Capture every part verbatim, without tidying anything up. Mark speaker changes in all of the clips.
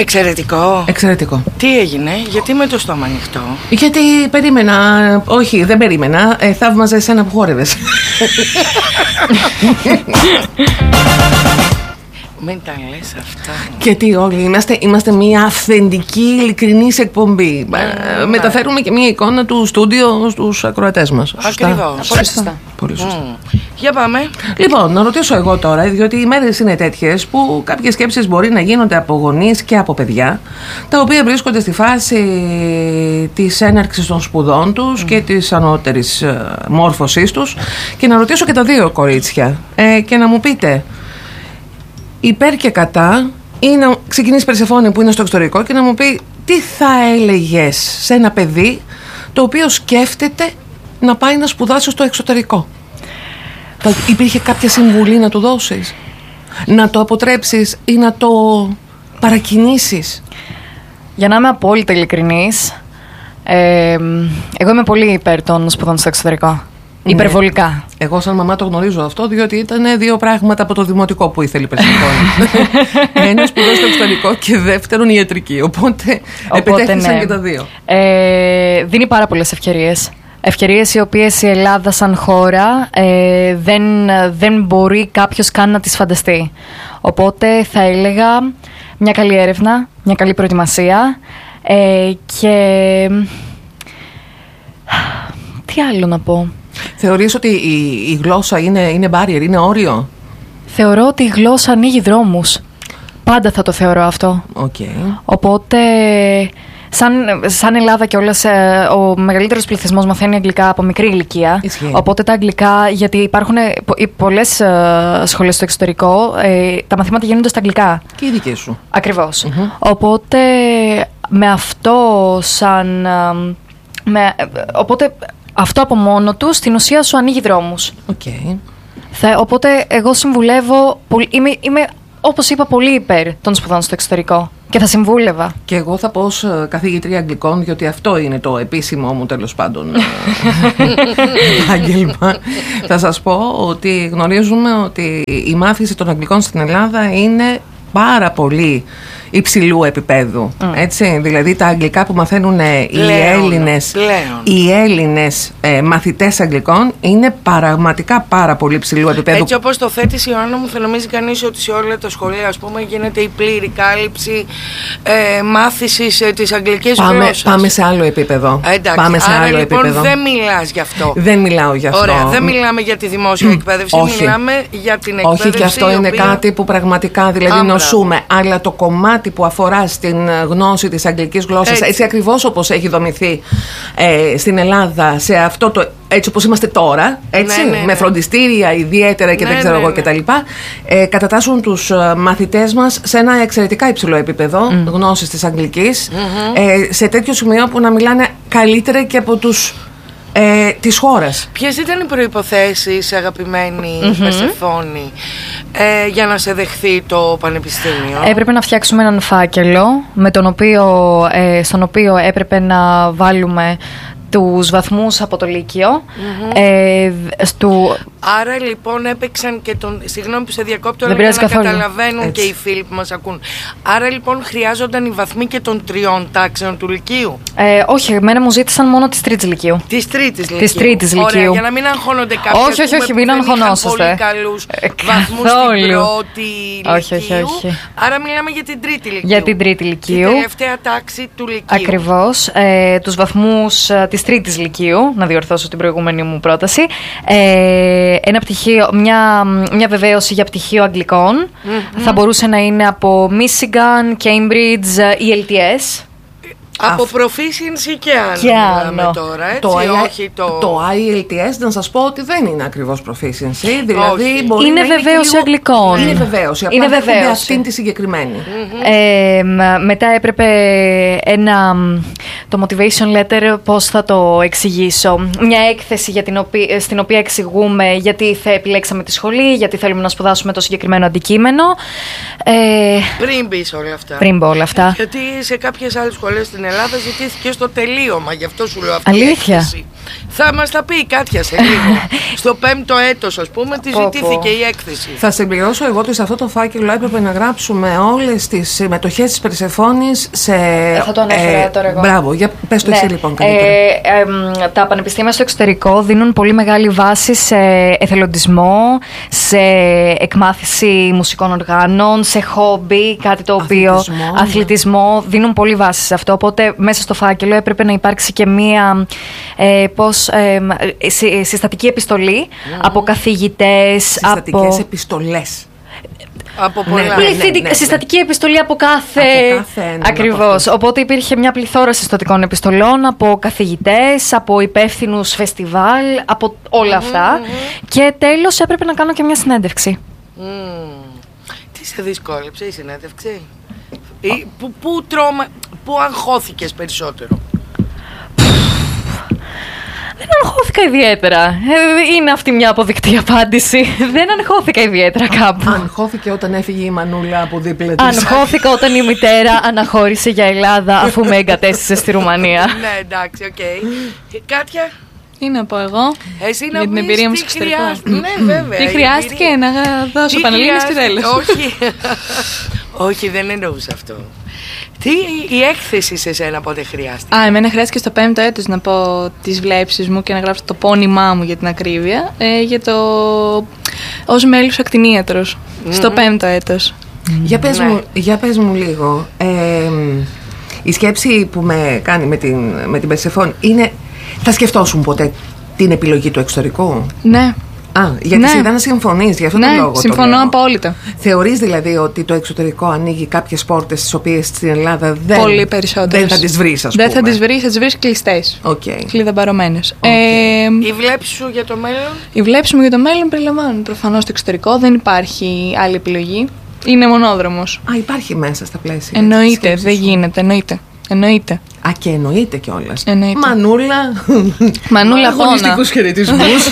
Speaker 1: Εξαιρετικό.
Speaker 2: Εξαιρετικό.
Speaker 1: Τι έγινε, γιατί με το στόμα ανοιχτό?
Speaker 2: Γιατί περίμενα, όχι δεν περίμενα, ε, θαύμαζα εσένα που χόρευες.
Speaker 1: Μην τα λες αυτά.
Speaker 2: Και τι όλοι, είμαστε, είμαστε μια αυθεντική ειλικρινής εκπομπή. Mm, ε, μεταφέρουμε και μια εικόνα του στούντιο στους ακροατές μας.
Speaker 1: Ακριβώς.
Speaker 2: Πολύ σωστά. Πολύ σωστά.
Speaker 1: Mm. Για πάμε.
Speaker 2: Λοιπόν, να ρωτήσω εγώ τώρα, διότι οι μέρες είναι τέτοιες που κάποιες σκέψεις μπορεί να γίνονται από γονείς και από παιδιά, τα οποία βρίσκονται στη φάση της έναρξης των σπουδών τους mm. και της ανώτερης ε, μόρφωσής τους, και να ρωτήσω και τα δύο κορίτσια ε, και να μου πείτε υπέρ και κατά, ή να ξεκινήσει Περσεφόνη που είναι στο εξωτερικό και να μου πει τι θα έλεγες σε ένα παιδί το οποίο σκέφτεται να πάει να σπουδάσει στο εξωτερικό. Υπήρχε κάποια συμβουλή να του δώσεις, να το αποτρέψεις ή να το παρακινήσεις?
Speaker 3: Για να είμαι απόλυτα ειλικρινής, ε, εγώ είμαι πολύ υπέρ των σπουδών στο εξωτερικό. Ναι. Υπερβολικά.
Speaker 2: Εγώ σαν μαμά το γνωρίζω αυτό, διότι ήταν δύο πράγματα από το δημοτικό που ήθελε η Περσεφόνη. Ένα σπουδαίο στο εξωτερικό και δεύτερον η ιατρική. Οπότε, Οπότε επιτέχθησαν ναι. και τα δύο.
Speaker 3: Ε, δίνει πάρα πολλές ευκαιρίες. Ευκαιρίες οι οποίες η Ελλάδα σαν χώρα ε, δεν, δεν μπορεί κάποιος καν να τις φανταστεί. Οπότε θα έλεγα μια καλή έρευνα, μια καλή προετοιμασία ε, και... Τι άλλο να πω?
Speaker 2: Θεωρείς ότι η, η γλώσσα είναι, είναι barrier, είναι όριο?
Speaker 3: Θεωρώ ότι η γλώσσα ανοίγει δρόμους. Πάντα θα το θεωρώ αυτό.
Speaker 2: Okay.
Speaker 3: Οπότε, σαν, σαν Ελλάδα κιόλας, ο μεγαλύτερος πληθυσμός μαθαίνει αγγλικά από μικρή ηλικία.
Speaker 2: Ισχύει.
Speaker 3: Οπότε τα αγγλικά, γιατί υπάρχουν πολλές σχολές στο εξωτερικό, τα μαθήματα γίνονται στα αγγλικά.
Speaker 2: Και οι δικές σου.
Speaker 3: Ακριβώς.
Speaker 2: Mm-hmm.
Speaker 3: Οπότε, με αυτό σαν... Με, οπότε... Αυτό από μόνο του στην ουσία σου ανοίγει δρόμους.
Speaker 2: Okay.
Speaker 3: Θα, οπότε εγώ συμβουλεύω, είμαι, είμαι όπως είπα πολύ υπέρ των σπουδών στο εξωτερικό και θα συμβούλευα.
Speaker 2: Και εγώ θα πω ως καθηγήτρια αγγλικών, διότι αυτό είναι το επίσημό μου τέλος πάντων επάγγελμα. Θα σας πω ότι γνωρίζουμε ότι η μάθηση των αγγλικών στην Ελλάδα είναι πάρα πολύ υψηλού επίπεδου. Mm. Έτσι, δηλαδή τα αγγλικά που μαθαίνουν οι Έλληνες, οι Έλληνες ε, μαθητές αγγλικών είναι πραγματικά πάρα πολύ υψηλού επίπεδου.
Speaker 1: Έτσι όπως το θέτεις, Ιωάννα μου, θα νομίζει κανείς ότι σε όλα τα σχολεία, ας πούμε, γίνεται η πλήρη κάλυψη ε, μάθησης ε, της αγγλικής
Speaker 2: πάμε,
Speaker 1: γλώσσας.
Speaker 2: Πάμε σε άλλο επίπεδο.
Speaker 1: Εντάξει,
Speaker 2: πάμε σε
Speaker 1: άρα
Speaker 2: άλλο
Speaker 1: λοιπόν
Speaker 2: επίπεδο.
Speaker 1: Δεν μιλάς γι' αυτό.
Speaker 2: Δεν μιλάω γι' αυτό.
Speaker 1: Ωραία, δεν μιλάμε για τη δημόσια εκπαίδευση,
Speaker 2: Όχι.
Speaker 1: μιλάμε για την εκπαίδευση.
Speaker 2: Όχι, και αυτό είναι
Speaker 1: οποία...
Speaker 2: κάτι που πραγματικά δηλαδή Άμπρα. νοσούμε. Αλλά το κομμάτι που αφορά στην γνώση της αγγλικής γλώσσας, έτσι, έτσι ακριβώς όπως έχει δομηθεί ε, στην Ελλάδα, σε αυτό το, έτσι όπως είμαστε τώρα, έτσι,
Speaker 1: ναι, ναι, ναι.
Speaker 2: με φροντιστήρια ιδιαίτερα και
Speaker 1: ναι,
Speaker 2: δεν ξέρω
Speaker 1: ναι,
Speaker 2: εγώ
Speaker 1: ναι.
Speaker 2: κτλ. Ε, κατατάσσουν τους μαθητές μας σε ένα εξαιρετικά υψηλό επίπεδο mm. γνώσης της αγγλικής, mm-hmm. ε, σε τέτοιο σημείο που να μιλάνε καλύτερα και από τους Ε, της χώρας.
Speaker 1: Ποιες ήταν οι προϋποθέσεις, αγαπημένη mm-hmm. Περσεφόνη, ε, για να σε δεχθεί το πανεπιστήμιο?
Speaker 3: Έπρεπε να φτιάξουμε έναν φάκελο με τον οποίο, ε, στον οποίο έπρεπε να βάλουμε τους βαθμούς από το Λύκειο. Mm-hmm. ε, στου...
Speaker 1: Άρα λοιπόν έπαιξαν και τον... Συγγνώμη που σε διακόπτω, αλλά
Speaker 3: για να
Speaker 1: καθόλου. Καταλαβαίνουν
Speaker 2: Έτσι.
Speaker 1: και οι φίλοι που μας ακούν. Άρα λοιπόν χρειάζονταν οι βαθμοί και των τριών τάξεων του Λυκείου?
Speaker 3: Ε, όχι, εμένα μου ζήτησαν μόνο της τρίτης Λυκείου.
Speaker 1: Της τρίτης Λυκείου.
Speaker 3: Της τρίτης Λυκείου.
Speaker 1: Ωραία, για να μην αγχώνονται κάποιοι.
Speaker 3: Όχι, όχι, όχι, μην αγχωνόσαστε.
Speaker 1: Πολύ καλούς ε, βαθμούς στην πρώτη
Speaker 3: όχι,
Speaker 1: Λυκείου.
Speaker 3: Όχι, όχι.
Speaker 1: Άρα μιλάμε για την τρίτη Λυκείου.
Speaker 3: Για την τρίτη Λυκείου.
Speaker 1: Την τελευταία τάξη του Λυκείου.
Speaker 3: Ακριβώς. Ε, τους βαθμούς ε, της τρίτης Λυκείου, να διορθώσω την προηγούμενη μου πρόταση. Ε, ένα πτυχίο, μια, μια βεβαίωση για πτυχίο αγγλικών. Mm-hmm. Θα μπορούσε να είναι από Michigan, Cambridge ή ελ τι ες.
Speaker 1: Από proficiency και άνω
Speaker 3: και
Speaker 1: μιλάμε τώρα, έτσι,
Speaker 2: το,
Speaker 1: όχι το...
Speaker 2: Το άι ελ τι ες, να σας πω ότι δεν είναι ακριβώς proficiency, δηλαδή μπορεί
Speaker 3: είναι
Speaker 2: να
Speaker 3: βεβαίωση
Speaker 2: λίγο...
Speaker 3: αγγλικών.
Speaker 2: Είναι βεβαίωση, απλά
Speaker 3: είναι βεβαίωση.
Speaker 2: αυτήν τη συγκεκριμένη.
Speaker 3: Mm-hmm. Ε, μετά έπρεπε ένα, το motivation letter, πώς θα το εξηγήσω, μια έκθεση για την οποία, στην οποία εξηγούμε γιατί θα επιλέξαμε τη σχολή, γιατί θέλουμε να σπουδάσουμε το συγκεκριμένο αντικείμενο. Ε,
Speaker 1: πριν μπεις όλα αυτά.
Speaker 3: Πριν μπω όλα αυτά.
Speaker 1: Γιατί σε κάποιες άλλες σχολές στην Ελλάδα ζητήθηκε στο τελείωμα, γι' αυτό σου λέω αυτή.
Speaker 3: Αλήθεια.
Speaker 1: η έκθεση. Θα μας τα πει η Κάτια σε λίγο. Στο πέμπτο έτος, ας πούμε, τη ζητήθηκε η έκθεση.
Speaker 2: Θα συμπληρώσω εγώ ότι σε αυτό το φάκελο έπρεπε να γράψουμε όλες τις συμμετοχές της Περσεφόνης σε.
Speaker 3: Ε, θα το ανέφερα ε, τώρα εγώ.
Speaker 2: Μπράβο, για πες το
Speaker 3: ναι.
Speaker 2: εσύ λοιπόν καλύτερα.
Speaker 3: Ε, ε, ε, τα πανεπιστήμια στο εξωτερικό δίνουν πολύ μεγάλη βάση σε εθελοντισμό, σε εκμάθηση μουσικών οργάνων, σε χόμπι, κάτι το οποίο.
Speaker 2: Αθλητισμό.
Speaker 3: Αθλητισμό, δίνουν πολύ βάση σε αυτό. Οπότε μέσα στο φάκελο έπρεπε να υπάρξει και μία ε, πώς, ε, συ, συστατική επιστολή mm. από καθηγητές.
Speaker 2: Συστατικές
Speaker 3: από...
Speaker 2: επιστολές.
Speaker 1: Από πολλά.
Speaker 3: Ναι, ναι, ναι, ναι. Συστατική επιστολή από κάθε.
Speaker 2: Από κάθε
Speaker 3: Ακριβώς. Οπότε υπήρχε μια πληθώρα συστατικών επιστολών από καθηγητές, από υπεύθυνους φεστιβάλ, από όλα mm-hmm, αυτά. Mm-hmm. Και τέλος έπρεπε να κάνω και μια συνέντευξη.
Speaker 1: Mm. Τι σε δυσκόλεψε η συνέντευξη? Ή, που, που, τρώμα, που αγχώθηκες περισσότερο?
Speaker 3: Δεν αγχώθηκα ιδιαίτερα. Είναι αυτή μια αποδεικτή απάντηση. Δεν αγχώθηκα ιδιαίτερα κάπου.
Speaker 2: Αγχώθηκε όταν έφυγε η Μανούλα από δίπλα της.
Speaker 3: Αγχώθηκα όταν η μητέρα αναχώρησε για Ελλάδα αφού με εγκατέστησε στη Ρουμανία.
Speaker 1: Ναι, εντάξει, οκ. Okay. Κάτια.
Speaker 4: Τι να πω εγώ?
Speaker 1: Εσύ
Speaker 4: για την εμπειρία μου στο εξωτερικό.
Speaker 1: Ναι, βέβαια.
Speaker 4: Τι χρειάστηκε να δώσω Πανελλήνιες και τέλος.
Speaker 1: Όχι. Όχι, δεν εννοούσα αυτό. Τι η έκθεση σε σένα πότε χρειάστηκε?
Speaker 4: Α, εμένα χρειάστηκε στο πέμπτο έτος να πω τις βλέψεις μου και να γράψω το πόνημά μου για την ακρίβεια, ε, για το ως μέλους ακτινίατρος, mm-hmm. στο πέμπτο έτος.
Speaker 2: Mm-hmm. Για, πες
Speaker 1: ναι.
Speaker 2: μου, για πες μου λίγο, ε, η σκέψη που με κάνει με την, με την Περσεφόνη είναι, θα σκεφτόσουν ποτέ την επιλογή του εξωτερικού?
Speaker 4: Ναι.
Speaker 2: Α, γιατί
Speaker 4: ναι.
Speaker 2: είδα να συμφωνείς, για αυτόν
Speaker 4: ναι,
Speaker 2: τον λόγο.
Speaker 4: Συμφωνώ απόλυτα.
Speaker 2: Θεωρείς δηλαδή ότι το εξωτερικό ανοίγει κάποιες πόρτες τις οποίες στην Ελλάδα δεν,
Speaker 4: πολύ περισσότερες.
Speaker 2: δεν θα τις βρεις, ας
Speaker 4: δεν
Speaker 2: πούμε?
Speaker 4: Δεν θα τις βρεις, θα τις βρεις κλειστές.
Speaker 2: Okay.
Speaker 4: Κλειδαμπαρωμένες.
Speaker 2: Okay.
Speaker 4: Ε,
Speaker 1: η βλέψη σου για το μέλλον?
Speaker 4: Η βλέψη μου για το μέλλον περιλαμβάνουν προφανώς το εξωτερικό, δεν υπάρχει άλλη επιλογή. Είναι μονόδρομος.
Speaker 2: Α, υπάρχει μέσα στα πλαίσια.
Speaker 4: Εννοείται, δεν γίνεται, εννοείται. Εννοείται.
Speaker 2: Α, και εννοείται κιόλας.
Speaker 4: Εννοείται.
Speaker 2: Μανούλα.
Speaker 4: Μανούλα Χώνα.
Speaker 2: Αγωνιστικούς χαιρετισμούς.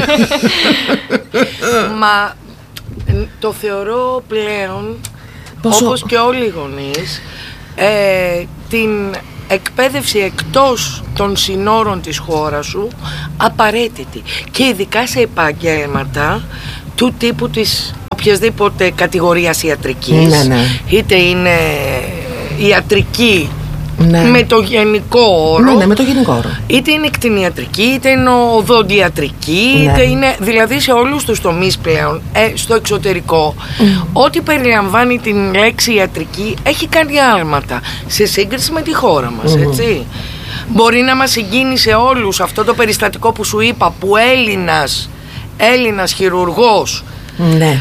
Speaker 1: Μα το θεωρώ πλέον,
Speaker 2: Πόσο...
Speaker 1: όπως και όλοι οι γονείς, ε, την εκπαίδευση εκτός των συνόρων της χώρας σου απαραίτητη. Και ειδικά σε επαγγέλματα του τύπου της οποιασδήποτε κατηγορίας ιατρικής.
Speaker 2: Ναι, ναι.
Speaker 1: Είτε είναι ιατρική, ναι. με το γενικό όρο.
Speaker 2: Ναι, ναι, με το γενικό όρο.
Speaker 1: Είτε είναι κτηνιατρική, είτε είναι οδοντιατρική, ναι. είτε είναι. Δηλαδή σε όλους τους τομείς πλέον, ε, στο εξωτερικό, mm. ό,τι περιλαμβάνει την λέξη ιατρική έχει κάνει άλματα σε σύγκριση με τη χώρα μας, mm. έτσι. Μπορεί να μας συγκίνησε όλους αυτό το περιστατικό που σου είπα, που Έλληνας, Έλληνας χειρουργός. Ναι.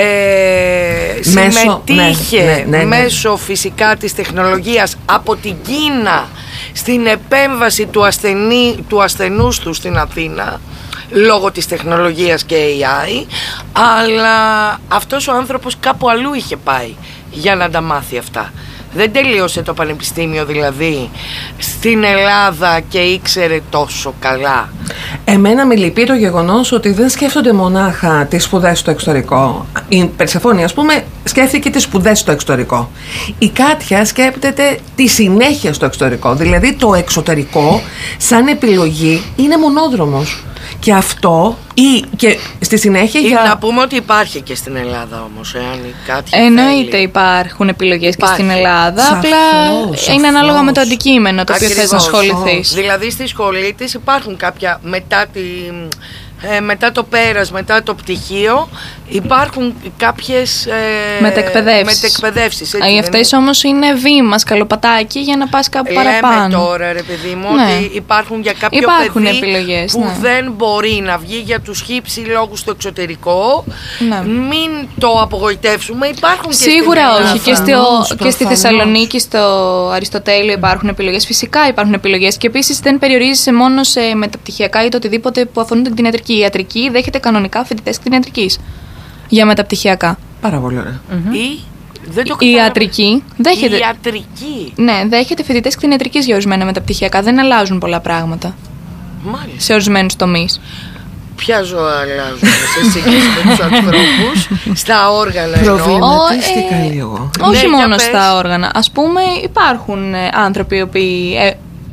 Speaker 1: Ε, συμμετείχε μέσω, ναι, ναι, ναι, ναι. μέσω φυσικά της τεχνολογίας από την Κίνα στην επέμβαση του, ασθενή, του ασθενούς του στην Αθήνα λόγω της τεχνολογίας και έι άι, αλλά αυτός ο άνθρωπος κάπου αλλού είχε πάει για να τα μάθει αυτά. Δεν τελείωσε το πανεπιστήμιο δηλαδή στην Ελλάδα και ήξερε τόσο καλά.
Speaker 2: Εμένα με λυπεί το γεγονός ότι δεν σκέφτονται μονάχα τις σπουδές στο εξωτερικό. Η Περσεφόνη, ας πούμε, σκέφτηκε τις σπουδές στο εξωτερικό. Η Κάτια σκέπτεται τη συνέχεια στο εξωτερικό. Δηλαδή το εξωτερικό σαν επιλογή είναι μονόδρομος. Και αυτό ή και στη συνέχεια
Speaker 1: ή
Speaker 2: για...
Speaker 1: να πούμε ότι υπάρχει και στην Ελλάδα όμως, εάν κάτι
Speaker 4: εννοείται
Speaker 1: θέλει.
Speaker 4: Υπάρχουν επιλογές υπάρχει. Και στην Ελλάδα,
Speaker 2: σαφώς,
Speaker 4: απλά
Speaker 2: σαφώς.
Speaker 4: Είναι ανάλογα με το αντικείμενο το οποίο θες να ασχοληθείς.
Speaker 1: Δηλαδή στη σχολή της υπάρχουν κάποια μετά τη... Ε, μετά το πέρας, μετά το πτυχίο υπάρχουν κάποιες ε,
Speaker 4: μετεκπαιδεύσεις,
Speaker 1: μετεκπαιδεύσεις
Speaker 4: έτσι, αυτές είναι? Όμως είναι βήμα, σκαλοπατάκι για να πας κάπου
Speaker 1: Λέμε
Speaker 4: παραπάνω.
Speaker 1: Τώρα ρε παιδί μου,
Speaker 4: ναι.
Speaker 1: ότι υπάρχουν για κάποιο
Speaker 4: υπάρχουν
Speaker 1: παιδί
Speaker 4: επιλογές,
Speaker 1: που
Speaker 4: ναι.
Speaker 1: δεν μπορεί να βγει για τους χύψη λόγους στο εξωτερικό,
Speaker 4: ναι.
Speaker 1: μην το απογοητεύσουμε. Υπάρχουν και
Speaker 4: σίγουρα
Speaker 1: στην
Speaker 4: όχι, και, στο, και στη Θεσσαλονίκη στο Αριστοτέλειο υπάρχουν επιλογές, φυσικά υπάρχουν επιλογές και επίσης δεν περιορίζεσαι μόνο σε μεταπτυχιακά ή το οτιδήποτε που αφορούν την ιατρική. Η ιατρική δέχεται κανονικά φοιτητές κτηνιατρικής για μεταπτυχιακά.
Speaker 2: Πάρα πολύ ωραία.
Speaker 1: Mm-hmm. Ή δεν το
Speaker 4: η ιατρική δέχεται.
Speaker 1: Η ιατρική.
Speaker 4: Ναι, δέχεται φοιτητές κτηνιατρικής για ορισμένα μεταπτυχιακά. Δεν αλλάζουν πολλά πράγματα.
Speaker 1: Μάλιστα.
Speaker 4: Σε ορισμένους τομείς.
Speaker 1: Ποια ζώα αλλάζουν σε σύγκριση με τους ανθρώπους, στα όργανα εννοώ.
Speaker 2: Προβληματίστηκα λίγο.
Speaker 4: Όχι
Speaker 1: ναι,
Speaker 4: μόνο στα όργανα. Ας πούμε, υπάρχουν ε, άνθρωποι οι οποίοι ε,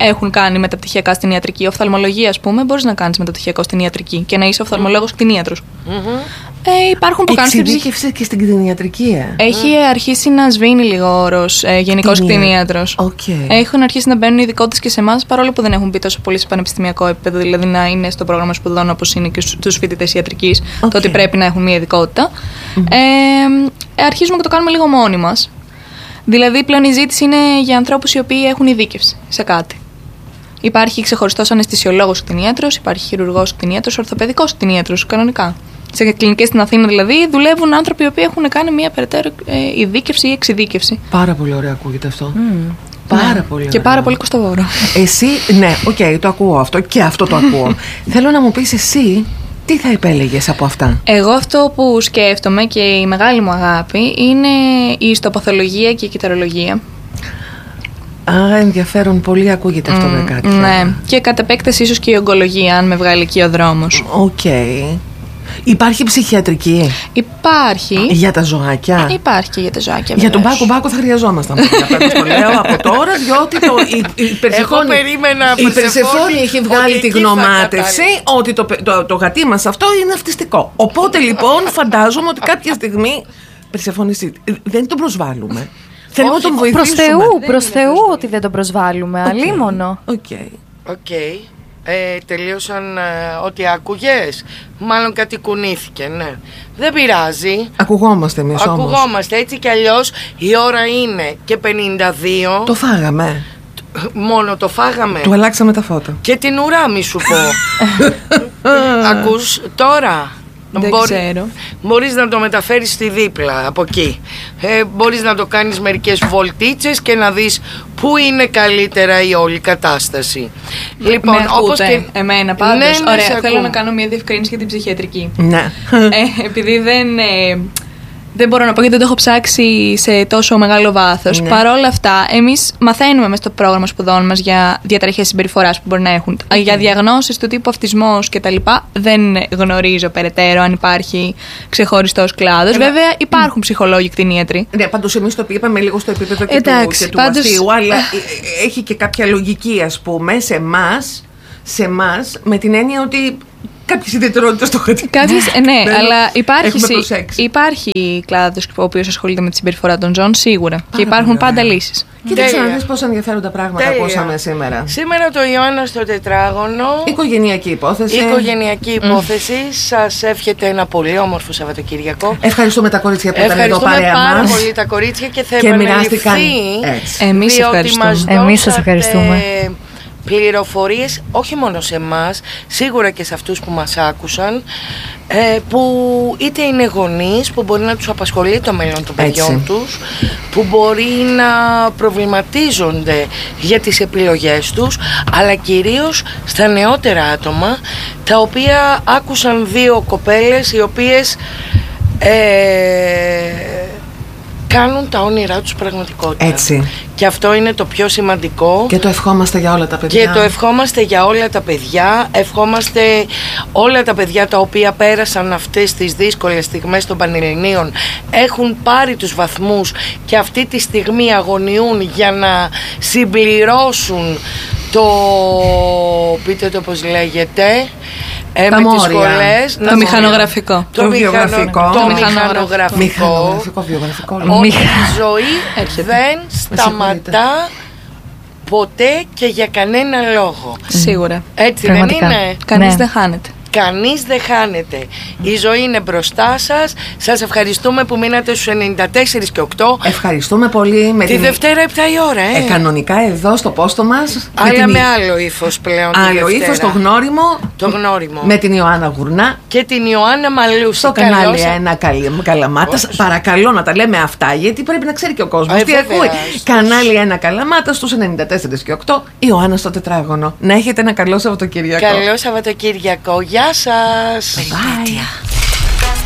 Speaker 4: έχουν κάνει μεταπτυχιακά στην ιατρική. Οφθαλμολογία, ας πούμε, μπορείς να κάνεις μεταπτυχιακό στην ιατρική και να είσαι οφθαλμολόγος κτηνίατρος.
Speaker 1: Mm-hmm.
Speaker 4: Ε, υπάρχουν που κάνουν στην
Speaker 2: Εξειδίκευσε και στην κτηνιατρική, ε.
Speaker 4: Έχει mm. αρχίσει να σβήνει λίγο ο όρος ε, γενικός κτηνίατρος.
Speaker 2: Okay.
Speaker 4: Έχουν αρχίσει να μπαίνουν ειδικότητες και σε εμάς, παρόλο που δεν έχουν μπει τόσο πολύ σε πανεπιστημιακό επίπεδο, δηλαδή να είναι στο πρόγραμμα σπουδών όπως είναι και στους φοιτητές ιατρικής, okay. το ότι πρέπει να έχουν μια ειδικότητα. Mm-hmm. Ε, αρχίζουμε και το κάνουμε λίγο μόνοι μας. Δηλαδή, πλέον η ζήτηση είναι για ανθρώπους οι οποίοι έχουν ειδίκευση σε κάτι. Υπάρχει ξεχωριστός αναισθησιολόγος κτηνίατρος, υπάρχει χειρουργός κτηνίατρος, ορθοπαιδικός κτηνίατρος, κανονικά. Σε κλινικές στην Αθήνα δηλαδή δουλεύουν άνθρωποι οι οποίοι έχουν κάνει μια περαιτέρω ε, ειδίκευση ή εξειδίκευση.
Speaker 2: Πάρα πολύ ωραία ακούγεται αυτό. Mm. Πάρα
Speaker 4: ναι.
Speaker 2: πολύ ωραία.
Speaker 4: Και πάρα πολύ κοστοβόρο.
Speaker 2: Εσύ, ναι, οκ, okay, το ακούω αυτό και αυτό το ακούω. Θέλω να μου πεις εσύ τι θα επέλεγες από αυτά.
Speaker 4: Εγώ αυτό που σκέφτομαι και η μεγάλη μου αγάπη είναι η ιστοπαθολογία και η κυταρολογία.
Speaker 2: Α, ενδιαφέρον, πολύ ακούγεται αυτό mm, με κάτι.
Speaker 4: Ναι, και κατ' επέκταση ίσως και η ογκολογία, αν με βγάλει εκεί ο δρόμος.
Speaker 2: Οκ. Okay. Υπάρχει ψυχιατρική?
Speaker 4: Υπάρχει.
Speaker 2: Για τα ζωάκια?
Speaker 4: Υπάρχει και για τα ζωάκια.
Speaker 2: Για τον Μπάκο Μπάκο θα χρειαζόμασταν. Το λέω από τώρα, διότι το, η, η Περσεφόνη έχει βγάλει τη γνωμάτευση ότι το, το, το, το γατί μας αυτό είναι αυτιστικό. Οπότε λοιπόν φαντάζομαι ότι κάποια στιγμή. Περσεφόνη, δεν τον προσβάλλουμε. Θέλουμε να τον βοηθήσουμε.
Speaker 3: Προς Θεού, προς Θεού ότι δεν τον προσβάλλουμε. Okay. Αλίμονο.
Speaker 2: Οκ. Okay.
Speaker 1: Okay. Ε, τελείωσαν ε, ό,τι άκουγες. Μάλλον κάτι κουνήθηκε, ναι. Δεν πειράζει.
Speaker 2: Ακουγόμαστε εμείς όμως.
Speaker 1: Ακουγόμαστε, έτσι κι αλλιώς η ώρα είναι και πενήντα δύο.
Speaker 2: Το φάγαμε.
Speaker 1: Μόνο το φάγαμε.
Speaker 2: Του αλλάξαμε τα φώτα.
Speaker 1: Και την ουρά μη σου πω. Ακούς τώρα?
Speaker 4: Δεν Μπορεί, ξέρω.
Speaker 1: Μπορείς να το μεταφέρεις στη δίπλα από εκεί. ε, Μπορείς να το κάνεις μερικές βολτίτσες και να δεις πού είναι καλύτερα η όλη κατάσταση.
Speaker 4: Λοιπόν, όπως και εμένα πάντως, ναι, ναι, ωραία, θέλω να κάνω μια διευκρίνηση για την ψυχιατρική.
Speaker 2: Ναι.
Speaker 4: ε, Επειδή δεν... Ε, Δεν μπορώ να πω γιατί δεν το έχω ψάξει σε τόσο μεγάλο βάθος. Ναι. Παρ' όλα αυτά, εμείς μαθαίνουμε μέσα στο πρόγραμμα σπουδών μας για διαταραχές συμπεριφοράς που μπορεί να έχουν. Okay. Για διαγνώσεις του τύπου αυτισμός κτλ. Δεν γνωρίζω περαιτέρω αν υπάρχει ξεχωριστός κλάδος. Βέβαια, Βέβαια υπάρχουν mm. ψυχολόγοι κτηνίατροι.
Speaker 2: Ναι, πάντως εμείς το είπαμε λίγο στο επίπεδο και
Speaker 4: Εντάξει,
Speaker 2: του, και
Speaker 4: πάντως...
Speaker 2: του αστείου, αλλά έχει και κάποια λογική, ας πούμε, σε εμάς, σε εμάς, με την έννοια ότι. Κάποιες ιδιαιτερότητες στο χαρτί.
Speaker 4: Κάποιες, ναι, ναι, αλλά υπάρχει, υπάρχει κλάδος ο οποίος ασχολείται με τη συμπεριφορά των ζώων, σίγουρα. Α, και υπάρχουν βέβαια. πάντα λύσεις.
Speaker 2: Κοίταξε να δεις πόσα ενδιαφέροντα πράγματα Τέλεια. ακούσαμε σήμερα.
Speaker 1: Σήμερα το Ιωάννα στο τετράγωνο.
Speaker 2: Οικογενειακή υπόθεση.
Speaker 1: Οικογενειακή υπόθεση. Mm. Σας εύχεται ένα πολύ όμορφο Σαββατοκύριακο.
Speaker 2: Ευχαριστούμε τα κορίτσια που ήταν εδώ παρέα μας.
Speaker 1: Πάρα πολύ τα κορίτσια και θα
Speaker 2: επαναληφθεί.
Speaker 4: Εμείς ευχαριστούμε.
Speaker 3: Εμείς σας ευχαριστούμε.
Speaker 1: Πληροφορίες όχι μόνο σε εμάς, σίγουρα και σε αυτούς που μας άκουσαν, ε, που είτε είναι γονείς που μπορεί να τους απασχολεί το μέλλον των παιδιών Έτσι. τους, που μπορεί να προβληματίζονται για τις επιλογές τους, αλλά κυρίως στα νεότερα άτομα, τα οποία άκουσαν δύο κοπέλες οι οποίες ε, κάνουν τα όνειρά τους πραγματικότητα.
Speaker 2: Έτσι.
Speaker 1: Και αυτό είναι το πιο σημαντικό.
Speaker 2: Και το ευχόμαστε για όλα τα παιδιά.
Speaker 1: Και το ευχόμαστε για όλα τα παιδιά. Ευχόμαστε όλα τα παιδιά τα οποία πέρασαν αυτές τις δύσκολες στιγμές των Πανελληνίων, έχουν πάρει τους βαθμούς και αυτή τη στιγμή αγωνιούν για να συμπληρώσουν το, πείτε το πώς λέγεται, Ε, με τις σχολές,
Speaker 4: το μηχανογραφικό.
Speaker 1: Το,
Speaker 2: το βιογραφικό.
Speaker 1: Το μηχανογραφικό.
Speaker 2: Μηχανογραφικό, βιογραφικό.
Speaker 1: Ότι η ζωή δεν σταματά ποτέ και για κανένα λόγο.
Speaker 4: Σίγουρα.
Speaker 1: Έτσι
Speaker 3: Πραγματικά.
Speaker 1: δεν είναι?
Speaker 4: Κανείς
Speaker 3: Ναι.
Speaker 4: δεν χάνεται.
Speaker 1: Κανείς δεν χάνεται. Η ζωή είναι μπροστά σας. Σας ευχαριστούμε που μείνατε στους ενενήντα τέσσερα και οκτώ.
Speaker 2: Ευχαριστούμε πολύ. Με
Speaker 1: τη
Speaker 2: την...
Speaker 1: Δευτέρα επτά η ώρα, ε.
Speaker 2: ε κανονικά εδώ στο πόστο μας.
Speaker 1: Αλλά με,
Speaker 2: την...
Speaker 1: με άλλο ύφος πλέον.
Speaker 2: Άλλο ύφος, το γνώριμο.
Speaker 1: Το γνώριμο.
Speaker 2: Με την Ιωάννα Γουρνά.
Speaker 1: Και την Ιωάννα Μαλούση.
Speaker 2: Στο κανάλι ένα Καλαμάτας. Παρακαλώ να τα λέμε αυτά, γιατί πρέπει να ξέρει και ο κόσμος
Speaker 1: ε,
Speaker 2: τι ακούει. Κανάλι ένα Καλαμάτας στους ενενήντα τέσσερα και οκτώ. Ιωάννα στο τετράγωνο. Να έχετε ένα καλό Σαββατοκύριακο.
Speaker 1: Καλό Σαββατοκύριακο. Γεια σας.
Speaker 2: Bye.